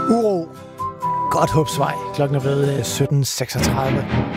Uro. Godt Håbsvej. Klokken er blevet 17.36.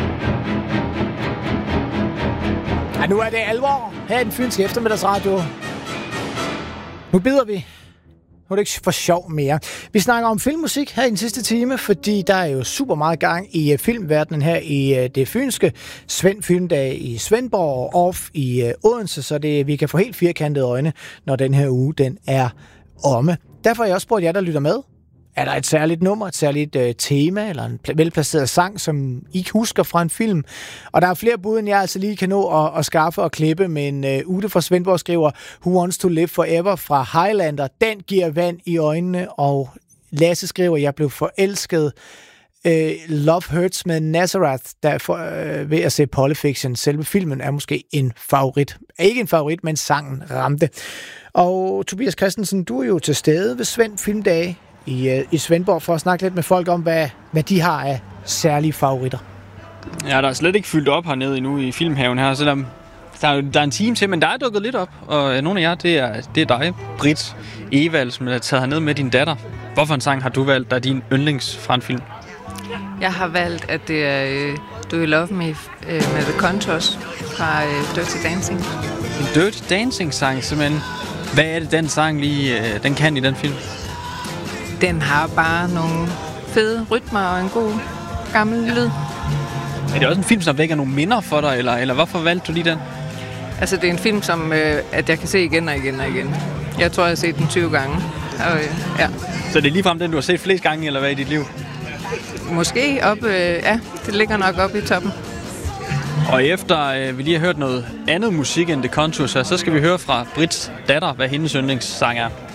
Ja, nu er det alvor her i den fynske eftermiddagsradio. Nu bider vi. Nu er det ikke for sjov mere. Vi snakker om filmmusik her i den sidste time, fordi der er jo super meget gang i filmverdenen her i det fynske. Svend Filmdag i Svendborg og Off i Odense, så vi kan få helt firkantede øjne, når den her uge den er omme. Derfor har jeg også spurgt jer, der lytter med. Er der et særligt nummer, et særligt tema eller en velplaceret sang, som I husker fra en film? Og der er flere bud, end jeg altså lige kan nå at skaffe og klippe, men Ute fra Svendborg skriver Who Wants to Live Forever fra Highlander. Den giver vand i øjnene, og Lasse skriver, jeg blev forelsket. Love Hurts med Nazareth, ved at se Polyfiction. Selve filmen er måske en favorit. Ikke en favorit, men sangen ramte. Og Tobias Christensen, du er jo til stede ved Svend Filmdage i Svendborg for at snakke lidt med folk om, hvad de har af særlige favoritter. Ja, der er slet ikke fyldt op hernede endnu i Filmhaven her, så der er en time til, men der er dukket lidt op. Og nogle af jer, det er dig, Britt Evald, som er taget herned med din datter. Hvorfor en sang har du valgt, der er din yndlings fra en film? Jeg har valgt, at det er Do You Love Me med The Contours fra Dirty Dancing. En Dirty Dancing-sang, simpelthen. Hvad er det, den sang lige den kan i den film? Den har bare nogle fede rytmer og en god gammel lyd. Er det også en film, som vækker nogle minder for dig, eller hvorfor valgte du lige den? Altså, det er en film, som at jeg kan se igen og igen og igen. Jeg tror, jeg har set den 20 gange. Og, ja. Så det er ligefrem den, du har set flest gange, eller hvad i dit liv? Måske op, ja, det ligger nok oppe i toppen. Og efter vi lige har hørt noget andet musik end The Contours, så skal vi høre fra Brits datter, hvad hendes yndlingssang er.